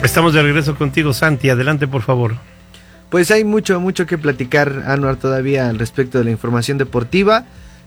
Estamos de regreso contigo, Santi. Adelante, por favor. Pues hay mucho que platicar, Anuar, todavía al respecto de la información deportiva.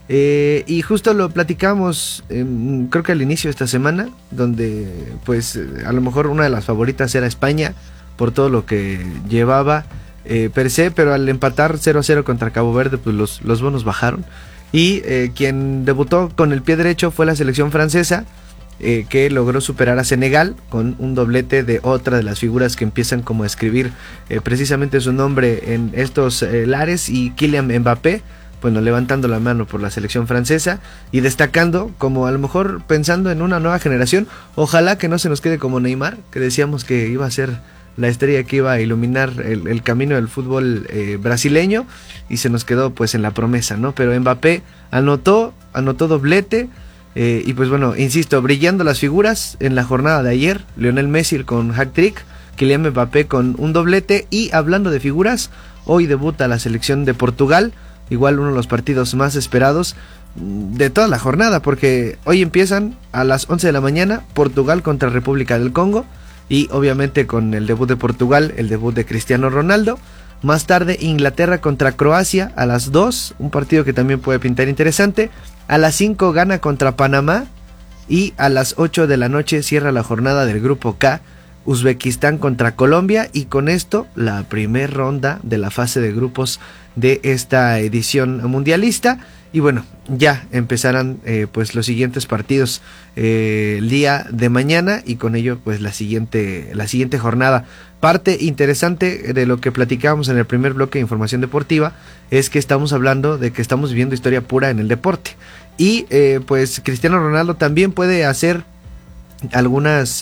Y justo lo platicamos, creo que al inicio de esta semana, donde pues a lo mejor una de las favoritas era España, por todo lo que llevaba per se, pero al empatar 0-0 contra Cabo Verde, pues los bonos bajaron. Y quien debutó con el pie derecho fue la selección francesa, que logró superar a Senegal con un doblete de otra de las figuras que empiezan como a escribir precisamente su nombre en estos lares, y Kylian Mbappé, bueno, levantando la mano por la selección francesa y destacando, como a lo mejor pensando en una nueva generación. Ojalá que no se nos quede como Neymar, que decíamos que iba a ser la estrella que iba a iluminar el camino del fútbol brasileño, y se nos quedó pues en la promesa, ¿no? Pero Mbappé anotó doblete, y pues bueno, insisto, brillando las figuras en la jornada de ayer. Lionel Messi con hat-trick, Kylian Mbappé con un doblete. Y hablando de figuras, hoy debuta la selección de Portugal, igual uno de los partidos más esperados de toda la jornada, porque hoy empiezan a las 11 de la mañana Portugal contra República del Congo, y obviamente con el debut de Portugal, el debut de Cristiano Ronaldo. Más tarde Inglaterra contra Croacia a las 2, un partido que también puede pintar interesante. A las 5 Ghana contra Panamá, y a las 8 de la noche cierra la jornada del grupo K, Uzbekistán contra Colombia, y con esto la primera ronda de la fase de grupos de esta edición mundialista. Y bueno, ya empezarán pues los siguientes partidos el día de mañana, y con ello pues la siguiente jornada. Parte interesante de lo que platicábamos en el primer bloque de información deportiva es que estamos hablando de que estamos viviendo historia pura en el deporte, y pues Cristiano Ronaldo también puede hacer algunas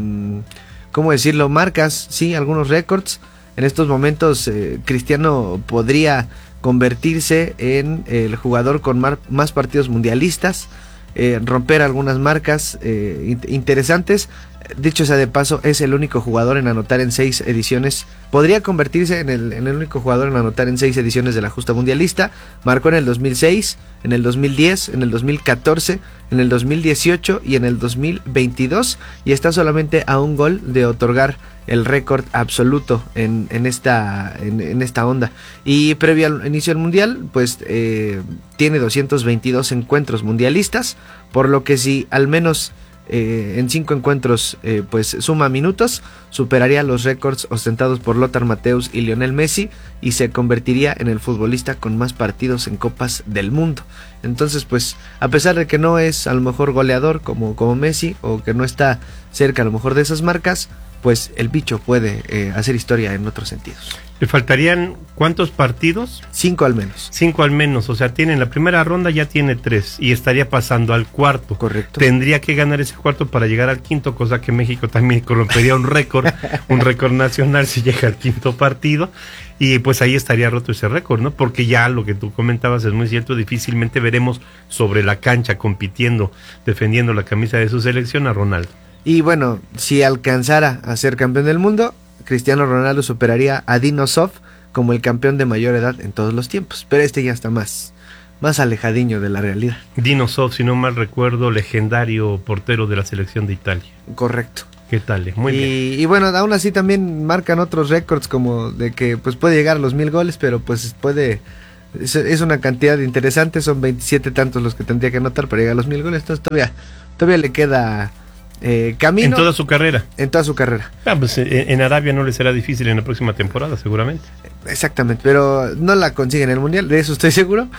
¿cómo decirlo? Marcas, sí, algunos récords. En estos momentos Cristiano podría convertirse en el jugador con más partidos mundialistas, romper algunas marcas interesantes. Dicho sea de paso, es el único jugador en anotar en 6 ediciones. Podría convertirse en el único jugador en anotar en 6 ediciones de la justa mundialista. Marcó en el 2006, en el 2010, en el 2014, en el 2018 y en el 2022, y está solamente a un gol de otorgar el récord absoluto en esta onda. Y previo al inicio del mundial, pues tiene 222 encuentros mundialistas, por lo que si al menos en 5 encuentros pues suma minutos, superaría los récords ostentados por Lothar Matthäus y Lionel Messi, y se convertiría en el futbolista con más partidos en Copas del Mundo. Entonces pues a pesar de que no es a lo mejor goleador como Messi, o que no está cerca a lo mejor de esas marcas, pues el bicho puede hacer historia en otros sentidos. ¿Le faltarían cuántos partidos? 5 al menos. 5 al menos, o sea, tiene en la primera ronda ya tiene 3 y estaría pasando al cuarto. Correcto. Tendría que ganar ese cuarto para llegar al quinto, cosa que México también rompería un récord nacional si llega al quinto partido, y pues ahí estaría roto ese récord, ¿no? Porque ya lo que tú comentabas es muy cierto, difícilmente veremos sobre la cancha compitiendo, defendiendo la camisa de su selección a Ronaldo. Y bueno, si alcanzara a ser campeón del mundo, Cristiano Ronaldo superaría a Dino Zoff como el campeón de mayor edad en todos los tiempos, pero este ya está más alejadiño de la realidad. Dino Zoff, si no mal recuerdo, legendario portero de la selección de Italia. Correcto. ¿Qué tal? Muy bien. Y bueno, aún así también marcan otros récords, como de que pues puede llegar a los 1000 goles, pero pues es una cantidad interesante, son 27 tantos los que tendría que anotar para llegar a los 1000 goles, entonces todavía le queda camino. En toda su carrera. En toda su carrera. Pues en Arabia no le será difícil en la próxima temporada, seguramente. Exactamente, pero no la consigue en el Mundial, de eso estoy seguro.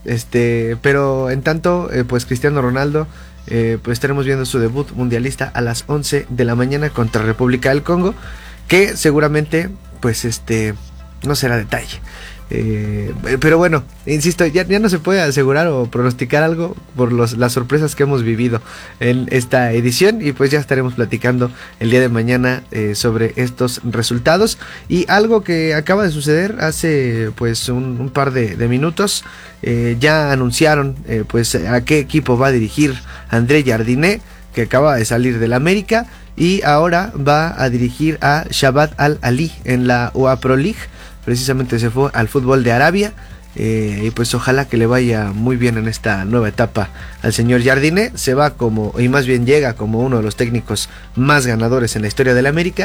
Pero en tanto, pues Cristiano Ronaldo, pues estaremos viendo su debut mundialista a las 11 de la mañana contra República del Congo, que seguramente, pues no será detalle. Pero bueno, insisto, ya no se puede asegurar o pronosticar algo por las sorpresas que hemos vivido en esta edición, y pues ya estaremos platicando el día de mañana sobre estos resultados. Y algo que acaba de suceder hace pues un par de minutos, ya anunciaron pues a qué equipo va a dirigir André Jardiné, que acaba de salir del América y ahora va a dirigir a Shabab Al-Ahly en la UAE Pro League. Precisamente se fue al fútbol de Arabia, y pues ojalá que le vaya muy bien en esta nueva etapa al señor Jardiné. Se va y más bien llega como uno de los técnicos más ganadores en la historia del América,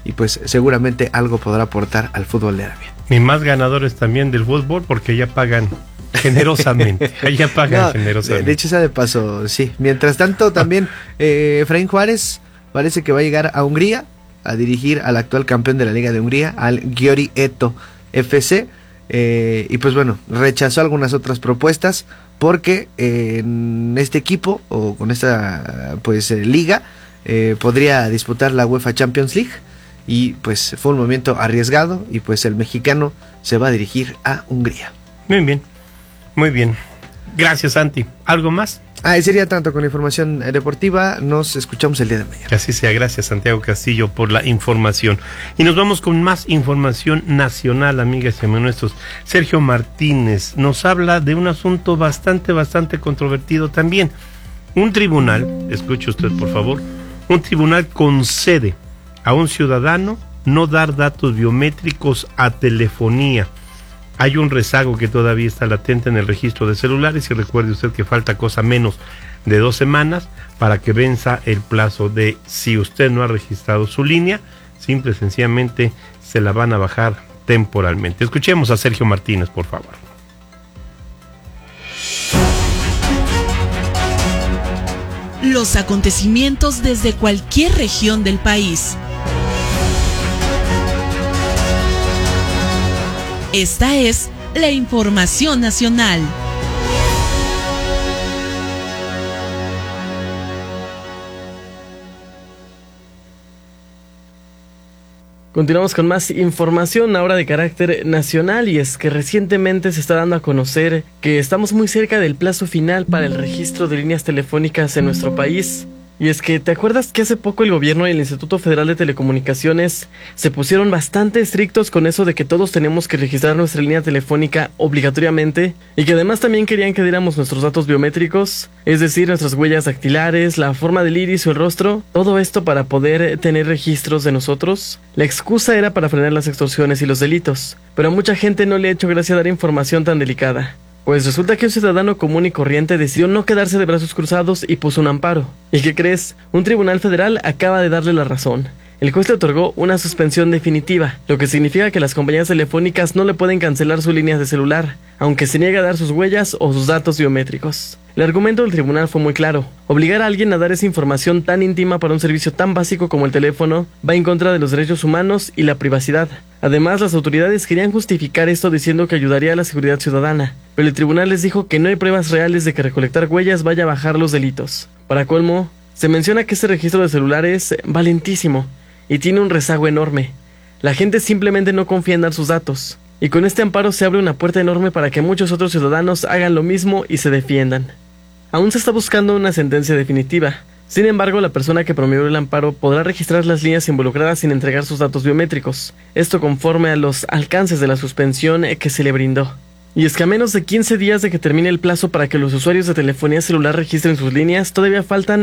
y pues seguramente algo podrá aportar al fútbol de Arabia. Y más ganadores también del fútbol porque ya pagan generosamente. Ya pagan generosamente. De hecho, sea de paso, sí. Mientras tanto, también Efraín Juárez parece que va a llegar a Hungría a dirigir al actual campeón de la Liga de Hungría, al Győri Eto FC. Y pues bueno, rechazó algunas otras propuestas porque en este equipo o con esta liga podría disputar la UEFA Champions League, y pues fue un movimiento arriesgado y pues el mexicano se va a dirigir a Hungría. Muy bien, muy bien. Gracias, Santi. ¿Algo más? Sería tanto con la información deportiva. Nos escuchamos el día de mañana. Que así sea. Gracias, Santiago Castillo, por la información. Y nos vamos con más información nacional, amigas y amigos nuestros. Sergio Martínez nos habla de un asunto bastante controvertido también. Un tribunal, escuche usted por favor, un tribunal concede a un ciudadano no dar datos biométricos a telefonía. Hay un rezago que todavía está latente en el registro de celulares, y recuerde usted que falta cosa menos de 2 semanas para que venza el plazo de, si usted no ha registrado su línea, simple y sencillamente se la van a bajar temporalmente. Escuchemos a Sergio Martínez, por favor. Los acontecimientos desde cualquier región del país. Esta es la información nacional. Continuamos con más información ahora de carácter nacional, y es que recientemente se está dando a conocer que estamos muy cerca del plazo final para el registro de líneas telefónicas en nuestro país. Y es que, ¿te acuerdas que hace poco el gobierno y el Instituto Federal de Telecomunicaciones se pusieron bastante estrictos con eso de que todos tenemos que registrar nuestra línea telefónica obligatoriamente? Y que además también querían que diéramos nuestros datos biométricos, es decir, nuestras huellas dactilares, la forma del iris o el rostro, todo esto para poder tener registros de nosotros. La excusa era para frenar las extorsiones y los delitos, pero a mucha gente no le ha hecho gracia dar información tan delicada. Pues resulta que un ciudadano común y corriente decidió no quedarse de brazos cruzados y puso un amparo. ¿Y qué crees? Un tribunal federal acaba de darle la razón. El juez le otorgó una suspensión definitiva, lo que significa que las compañías telefónicas no le pueden cancelar su línea de celular, aunque se niegue a dar sus huellas o sus datos biométricos. El argumento del tribunal fue muy claro. Obligar a alguien a dar esa información tan íntima para un servicio tan básico como el teléfono va en contra de los derechos humanos y la privacidad. Además, las autoridades querían justificar esto diciendo que ayudaría a la seguridad ciudadana, pero el tribunal les dijo que no hay pruebas reales de que recolectar huellas vaya a bajar los delitos. Para colmo, se menciona que este registro de celulares es valentísimo y tiene un rezago enorme. La gente simplemente no confía en dar sus datos, y con este amparo se abre una puerta enorme para que muchos otros ciudadanos hagan lo mismo y se defiendan. Aún se está buscando una sentencia definitiva. Sin embargo, la persona que promovió el amparo podrá registrar las líneas involucradas sin entregar sus datos biométricos, esto conforme a los alcances de la suspensión que se le brindó. Y es que a menos de 15 días de que termine el plazo para que los usuarios de telefonía celular registren sus líneas, todavía faltan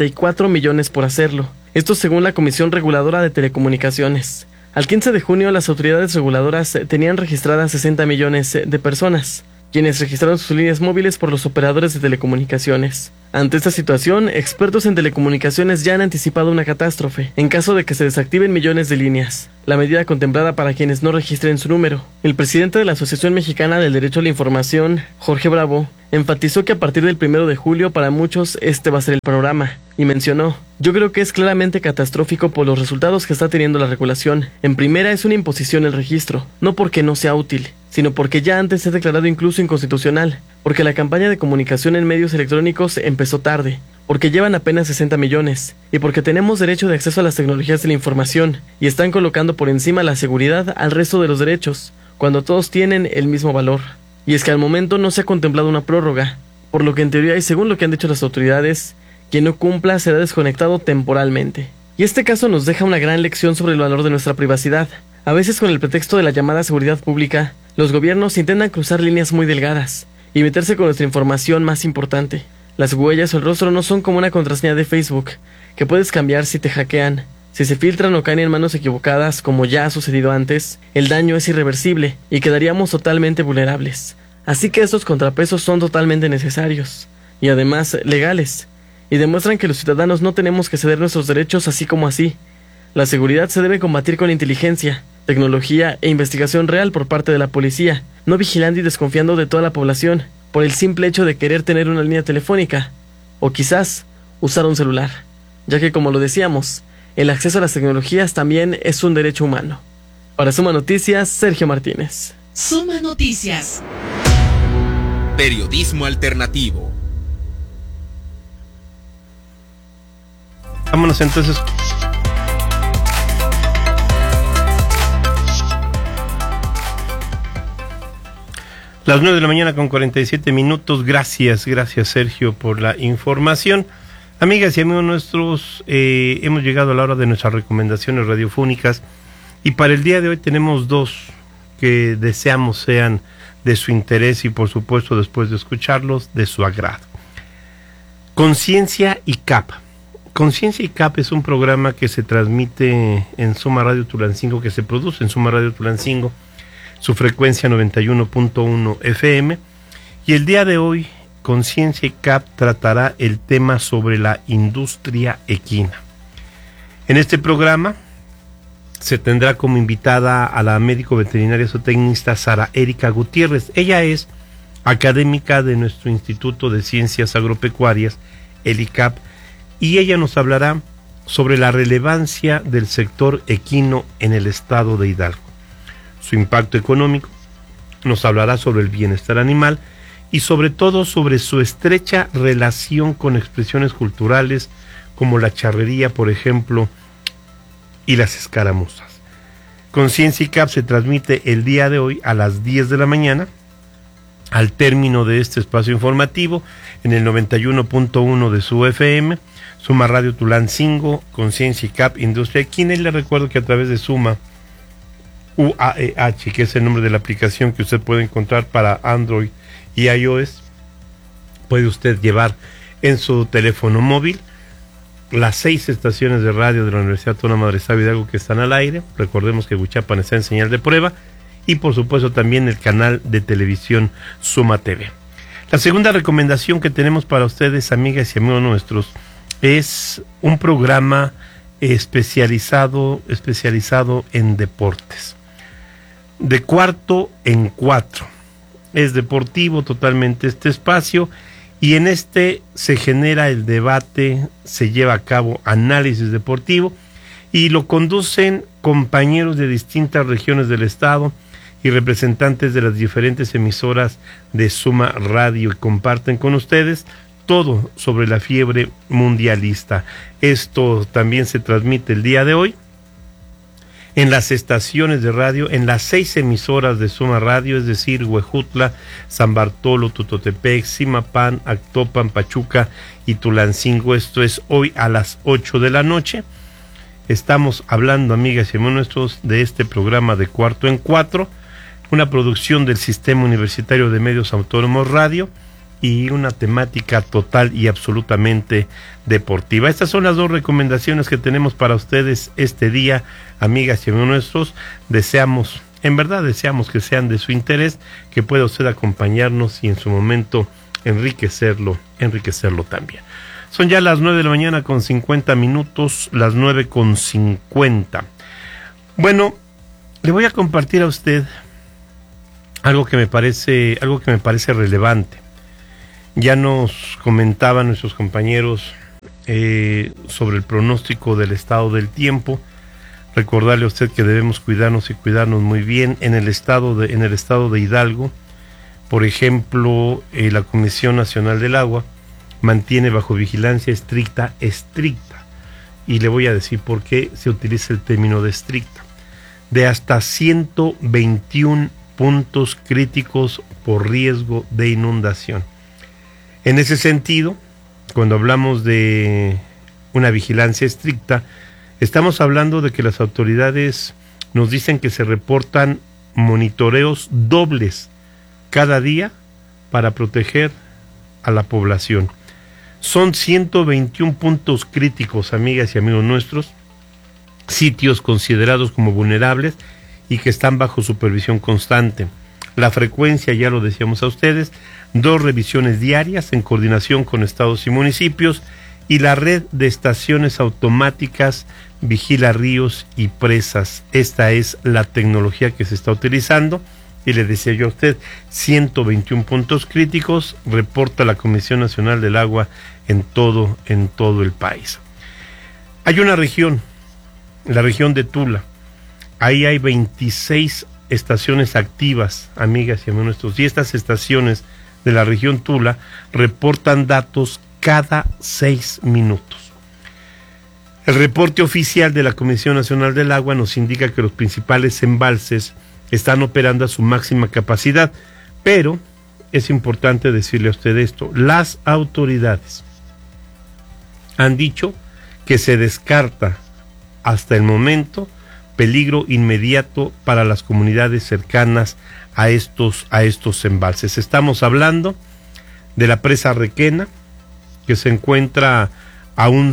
84 millones por hacerlo. Esto según la Comisión Reguladora de Telecomunicaciones. Al 15 de junio, las autoridades reguladoras tenían registradas 60 millones de personas, quienes registraron sus líneas móviles por los operadores de telecomunicaciones. Ante esta situación, expertos en telecomunicaciones ya han anticipado una catástrofe, en caso de que se desactiven millones de líneas, la medida contemplada para quienes no registren su número. El presidente de la Asociación Mexicana del Derecho a la Información, Jorge Bravo, enfatizó que a partir del 1 de julio para muchos este va a ser el panorama, y mencionó: yo creo que es claramente catastrófico por los resultados que está teniendo la regulación. En primera, es una imposición el registro, no porque no sea útil, sino porque ya antes se ha declarado incluso inconstitucional, porque la campaña de comunicación en medios electrónicos empezó tarde, porque llevan apenas 60 millones, y porque tenemos derecho de acceso a las tecnologías de la información, y están colocando por encima la seguridad al resto de los derechos, cuando todos tienen el mismo valor. Y es que al momento no se ha contemplado una prórroga, por lo que en teoría y según lo que han dicho las autoridades, quien no cumpla será desconectado temporalmente. Y este caso nos deja una gran lección sobre el valor de nuestra privacidad. A veces, con el pretexto de la llamada seguridad pública, los gobiernos intentan cruzar líneas muy delgadas y meterse con nuestra información más importante. Las huellas o el rostro no son como una contraseña de Facebook, que puedes cambiar si te hackean. Si se filtran o caen en manos equivocadas, como ya ha sucedido antes, el daño es irreversible y quedaríamos totalmente vulnerables. Así que estos contrapesos son totalmente necesarios, y además legales, y demuestran que los ciudadanos no tenemos que ceder nuestros derechos así como así. La seguridad se debe combatir con inteligencia, tecnología e investigación real por parte de la policía, no vigilando y desconfiando de toda la población por el simple hecho de querer tener una línea telefónica o quizás usar un celular, ya que como lo decíamos, el acceso a las tecnologías también es un derecho humano. Para Suma Noticias, Sergio Martínez. Suma Noticias. Periodismo alternativo. Vámonos entonces. Las 9 de la mañana con 47 minutos. Gracias Sergio por la información. Amigas y amigos nuestros, hemos llegado a la hora de nuestras recomendaciones radiofónicas y para el día de hoy tenemos dos que deseamos sean de su interés y por supuesto después de escucharlos de su agrado. Conciencia y CAP. Conciencia y CAP es un programa que se transmite en Suma Radio Tulancingo, que se produce en Suma Radio Tulancingo, su frecuencia 91.1 FM, y el día de hoy Conciencia y CAP tratará el tema sobre la industria equina. En este programa se tendrá como invitada a la médico veterinaria zootecnista Sara Erika Gutiérrez. Ella es académica de nuestro Instituto de Ciencias Agropecuarias, el ICAP, y ella nos hablará sobre la relevancia del sector equino en el estado de Hidalgo, su impacto económico, nos hablará sobre el bienestar animal y sobre todo sobre su estrecha relación con expresiones culturales como la charrería, por ejemplo, y las escaramuzas. Conciencia y CAP se transmite el día de hoy a las 10 de la mañana, al término de este espacio informativo, en el 91.1 de su FM, Suma Radio Tulancingo, Conciencia y CAP, Industria Equina, y le recuerdo que a través de Suma UAEH, que es el nombre de la aplicación que usted puede encontrar para Android y iOS, puede usted llevar en su teléfono móvil las 6 estaciones de radio de la Universidad Autónoma del Estado de Hidalgo que están al aire. Recordemos que Huichapan está en señal de prueba, y por supuesto también el canal de televisión Suma TV. La segunda recomendación que tenemos para ustedes, amigas y amigos nuestros, es un programa especializado en deportes. De cuarto en cuatro. Es deportivo totalmente este espacio, y en este se genera el debate, se lleva a cabo análisis deportivo y lo conducen compañeros de distintas regiones del estado y representantes de las diferentes emisoras de Suma Radio, y comparten con ustedes todo sobre la fiebre mundialista. Esto también se transmite el día de hoy en las estaciones de radio, en las 6 emisoras de Suma Radio, es decir, Huejutla, San Bartolo, Tutotepec, Zimapán, Actopan, Pachuca y Tulancingo. Esto es hoy a las 8 de la noche. Estamos hablando, amigas y amigos nuestros, de este programa de Cuarto en Cuatro, una producción del Sistema Universitario de Medios Autónomos Radio, y una temática total y absolutamente deportiva. Estas son las dos recomendaciones que tenemos para ustedes este día, amigas y amigos nuestros. Deseamos que sean de su interés, que pueda usted acompañarnos y en su momento enriquecerlo también. Son ya las 9 de la mañana con 50 minutos, las 9 con 50. Bueno, le voy a compartir a usted algo que me parece relevante. Ya nos comentaban nuestros compañeros sobre el pronóstico del estado del tiempo. Recordarle a usted que debemos cuidarnos y cuidarnos muy bien. En el estado de Hidalgo, por ejemplo, la Comisión Nacional del Agua mantiene bajo vigilancia estricta, y le voy a decir por qué se utiliza el término de estricta, de hasta 121 puntos críticos por riesgo de inundación. En ese sentido, cuando hablamos de una vigilancia estricta, estamos hablando de que las autoridades nos dicen que se reportan monitoreos dobles cada día para proteger a la población. Son 121 puntos críticos, amigas y amigos nuestros, sitios considerados como vulnerables y que están bajo supervisión constante. La frecuencia, ya lo decíamos a ustedes, 2 revisiones diarias en coordinación con estados y municipios, y la red de estaciones automáticas vigila ríos y presas. Esta es la tecnología que se está utilizando. Y le decía yo a usted, 121 puntos críticos reporta la Comisión Nacional del Agua en todo el país. Hay una región, la región de Tula. Ahí hay 26 estaciones activas, amigas y amigos nuestros, y estas estaciones de la región Tula reportan datos cada 6 minutos. El reporte oficial de la Comisión Nacional del Agua nos indica que los principales embalses están operando a su máxima capacidad, pero es importante decirle a usted esto: las autoridades han dicho que se descarta hasta el momento peligro inmediato para las comunidades cercanas a estos embalses. Estamos hablando de la presa Requena, que se encuentra a un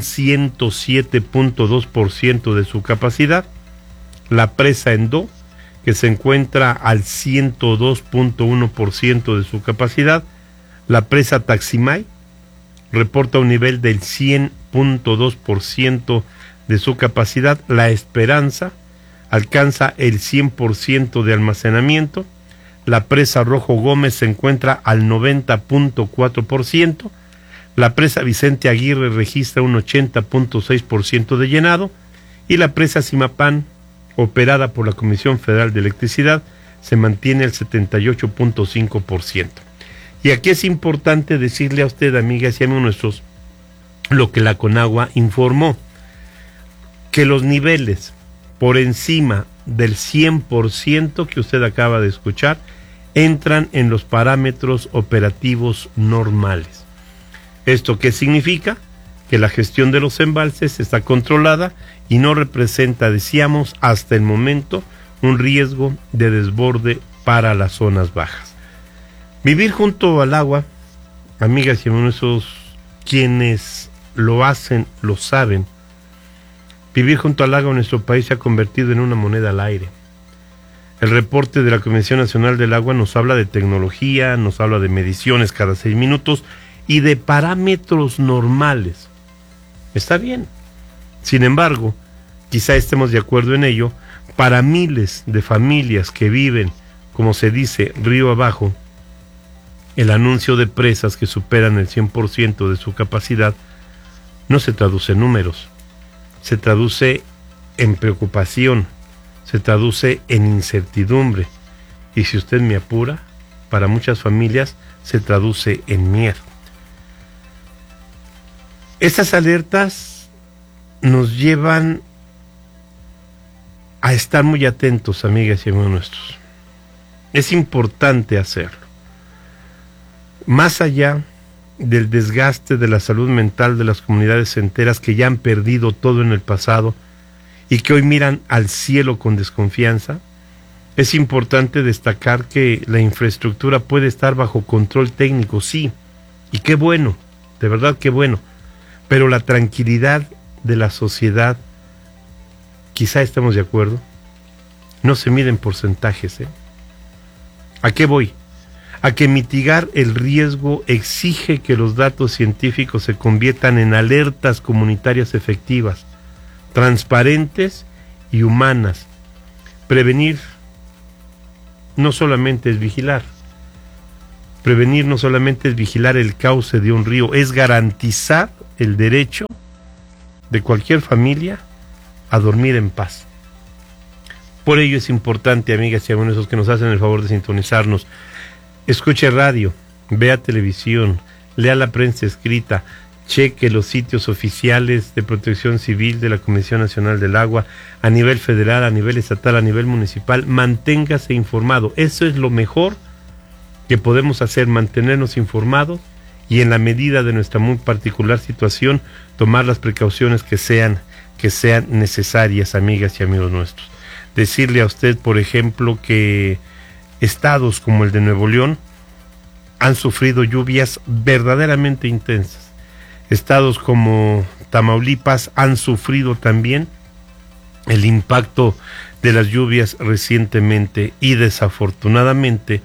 107.2% de su capacidad, la presa Endó, que se encuentra al 102.1% de su capacidad, la presa Taximay reporta un nivel del 100.2% de su capacidad, la Esperanza alcanza el 100% de almacenamiento, la presa Rojo Gómez se encuentra al 90.4%, la presa Vicente Aguirre registra un 80.6% de llenado y la presa Simapán, operada por la Comisión Federal de Electricidad, se mantiene al 78.5%. Y aquí es importante decirle a usted, amigas y amigos nuestros, lo que la Conagua informó, que los niveles por encima del 100% que usted acaba de escuchar entran en los parámetros operativos normales. ¿Esto qué significa? Que la gestión de los embalses está controlada y no representa, decíamos, hasta el momento un riesgo de desborde para las zonas bajas. Vivir junto al agua, amigas y amigos, quienes lo hacen, lo saben. Vivir junto al agua en nuestro país se ha convertido en una moneda al aire. El reporte de la Comisión Nacional del Agua nos habla de tecnología, nos habla de mediciones cada 6 minutos y de parámetros normales. Está bien. Sin embargo, quizá estemos de acuerdo en ello, para miles de familias que viven, como se dice, río abajo, el anuncio de presas que superan el 100% de su capacidad no se traduce en números, se traduce en preocupación, se traduce en incertidumbre y, si usted me apura, para muchas familias se traduce en miedo. Estas alertas nos llevan a estar muy atentos, amigas y amigos nuestros. Es importante hacerlo. Más allá del desgaste de la salud mental de las comunidades enteras que ya han perdido todo en el pasado y que hoy miran al cielo con desconfianza, es importante destacar que la infraestructura puede estar bajo control técnico, sí, y qué bueno, de verdad qué bueno, pero la tranquilidad de la sociedad, quizá estemos de acuerdo, no se mide en porcentajes. ¿A qué voy? A que mitigar el riesgo exige que los datos científicos se conviertan en alertas comunitarias efectivas, transparentes y humanas. Prevenir no solamente es vigilar. Prevenir no solamente es vigilar el cauce de un río, es garantizar el derecho de cualquier familia a dormir en paz. Por ello es importante, amigas y amigos, esos que nos hacen el favor de sintonizarnos, escuche radio, vea televisión, lea la prensa escrita, cheque los sitios oficiales de Protección Civil de la Comisión Nacional del Agua a nivel federal, a nivel estatal, a nivel municipal, manténgase informado. Eso es lo mejor que podemos hacer, mantenernos informados y, en la medida de nuestra muy particular situación, tomar las precauciones que sean necesarias, amigas y amigos nuestros. Decirle a usted, por ejemplo, que estados como el de Nuevo León han sufrido lluvias verdaderamente intensas. Estados como Tamaulipas han sufrido también el impacto de las lluvias recientemente y, desafortunadamente,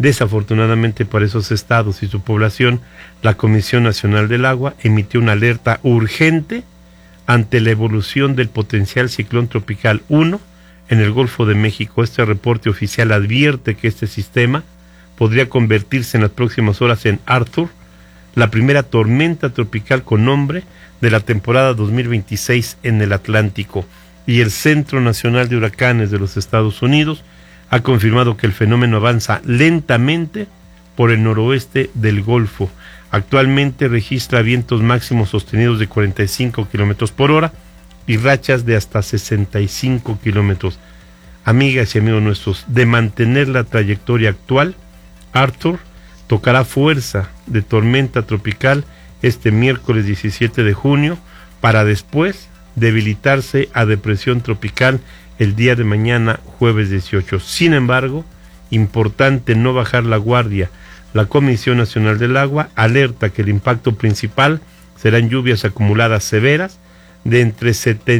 Desafortunadamente para esos estados y su población, la Comisión Nacional del Agua emitió una alerta urgente ante la evolución del potencial ciclón tropical 1 en el Golfo de México. Este reporte oficial advierte que este sistema podría convertirse en las próximas horas en Arthur, la primera tormenta tropical con nombre de la temporada 2026 en el Atlántico. Y el Centro Nacional de Huracanes de los Estados Unidos ha confirmado que el fenómeno avanza lentamente por el noroeste del Golfo. Actualmente registra vientos máximos sostenidos de 45 kilómetros por hora y rachas de hasta 65 kilómetros. Amigas y amigos nuestros, de mantener la trayectoria actual, Arthur tocará fuerza de tormenta tropical este miércoles 17 de junio para después debilitarse a depresión tropical el día de mañana, jueves 18. Sin embargo, importante no bajar la guardia. La Comisión Nacional del Agua alerta que el impacto principal serán lluvias acumuladas severas de entre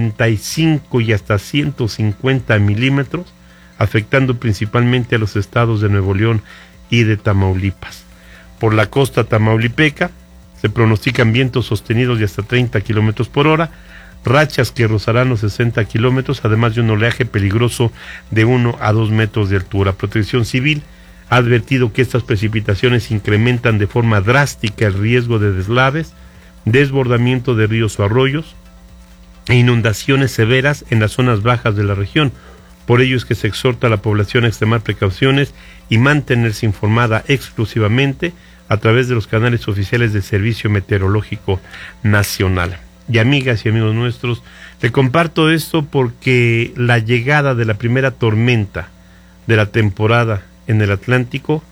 75 y hasta 150 milímetros, afectando principalmente a los estados de Nuevo León y de Tamaulipas. Por la costa tamaulipeca se pronostican vientos sostenidos de hasta 30 kilómetros por hora, rachas que rozarán los 60 kilómetros, además de un oleaje peligroso de 1 a 2 metros de altura. Protección Civil ha advertido que estas precipitaciones incrementan de forma drástica el riesgo de deslaves, desbordamiento de ríos o arroyos e inundaciones severas en las zonas bajas de la región. Por ello es que se exhorta a la población a extremar precauciones y mantenerse informada exclusivamente a través de los canales oficiales del Servicio Meteorológico Nacional. Y amigas y amigos nuestros, te comparto esto porque la llegada de la primera tormenta de la temporada en el Atlántico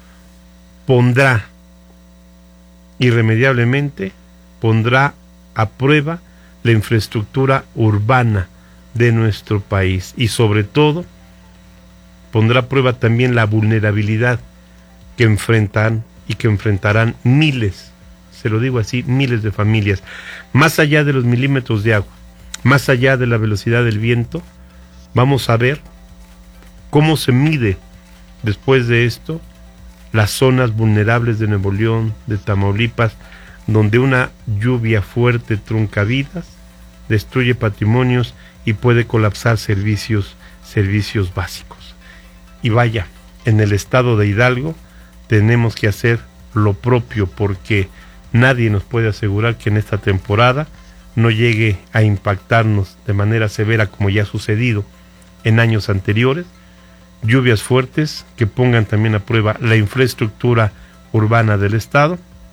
pondrá irremediablemente a prueba la infraestructura urbana de nuestro país y sobre todo pondrá a prueba también la vulnerabilidad que enfrentarán miles, se lo digo así, miles de familias. Más allá de los milímetros de agua, más allá de la velocidad del viento, vamos a ver cómo se mide después de esto las zonas vulnerables de Nuevo León, de Tamaulipas, donde una lluvia fuerte trunca vidas, destruye patrimonios y puede colapsar servicios básicos. Y vaya, en el estado de Hidalgo tenemos que hacer lo propio porque nadie nos puede asegurar que en esta temporada no llegue a impactarnos de manera severa como ya ha sucedido en años anteriores, lluvias fuertes que pongan también a prueba la infraestructura urbana del estado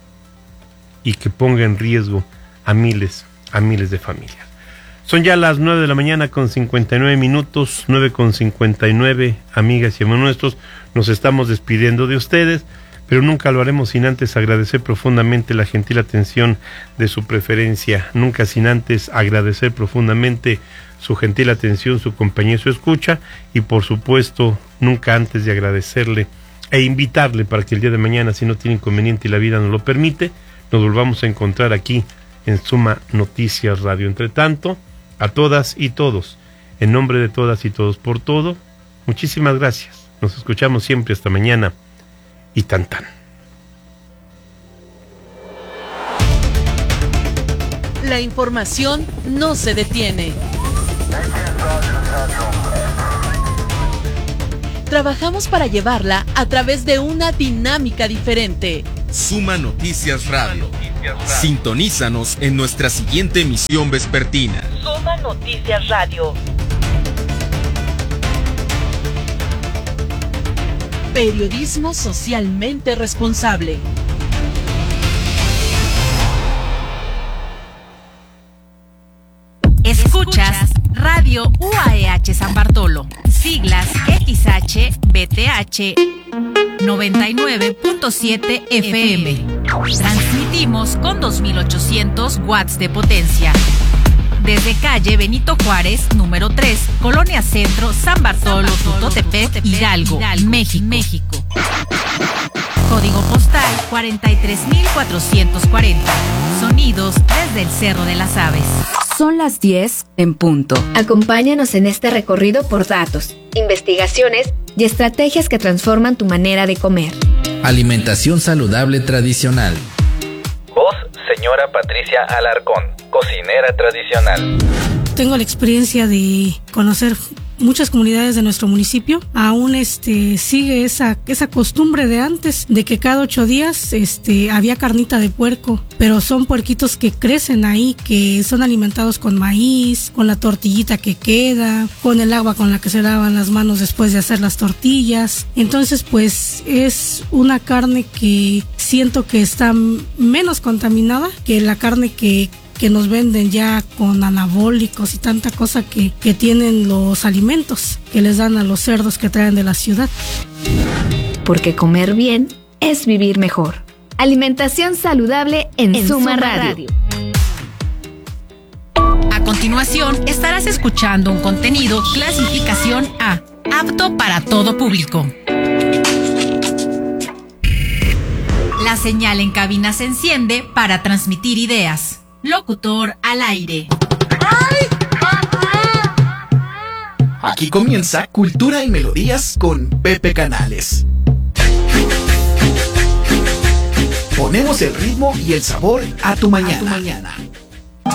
y que ponga en riesgo a miles de familias. Son ya las 9 de la mañana con 59 minutos, 9:59, amigas y amigos nuestros, nos estamos despidiendo de ustedes, pero nunca lo haremos sin antes agradecer profundamente la gentil atención de su preferencia, nunca sin antes agradecer profundamente su gentil atención, su compañía y su escucha, y por supuesto, nunca antes de agradecerle e invitarle para que el día de mañana, si no tiene inconveniente y la vida nos lo permite, nos volvamos a encontrar aquí en Suma Noticias Radio. Entre tanto, a todas y todos, en nombre de todas y todos por todo, muchísimas gracias. Nos escuchamos siempre hasta mañana y tan. La información no se detiene. Trabajamos para llevarla a través de una dinámica diferente. Suma Noticias Radio. Sintonízanos en nuestra siguiente emisión vespertina. Suma Noticias Radio. Periodismo socialmente responsable. Escuchas Radio UAEH San Bartolo, siglas XHBTH 99.7 FM. Transmitimos con 2800 watts de potencia. Desde calle Benito Juárez, número 3, Colonia Centro, San Bartolo, Tutotepec, Hidalgo, México. Código postal 43440. Sonidos desde el Cerro de las Aves. Son las 10 en punto. Acompáñanos en este recorrido por datos, investigaciones y estrategias que transforman tu manera de comer. Alimentación saludable tradicional. Voz, señora Patricia Alarcón, cocinera tradicional. Tengo la experiencia de conocer muchas comunidades de nuestro municipio. Aún sigue esa costumbre de antes, de que cada 8 días había carnita de puerco, pero son puerquitos que crecen ahí, que son alimentados con maíz, con la tortillita que queda, con el agua con la que se lavan las manos después de hacer las tortillas. Entonces pues es una carne que siento que está menos contaminada que la carne que nos venden ya con anabólicos y tanta cosa que tienen los alimentos que les dan a los cerdos que traen de la ciudad. Porque comer bien es vivir mejor. Alimentación saludable en Suma Radio. A continuación, estarás escuchando un contenido clasificación A, apto para todo público. La señal en cabina se enciende para transmitir ideas. Locutor al aire. Aquí comienza Cultura y Melodías con Pepe Canales. Ponemos el ritmo y el sabor a tu mañana.